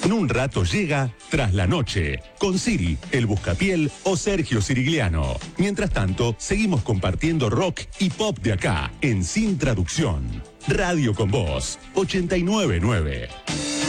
En un rato llega Tras la Noche, con Siri, el Buscapiel o Sergio Sirigliano. Mientras tanto, seguimos compartiendo rock y pop de acá, en Sin Traducción. Radio con Voz, 89.9.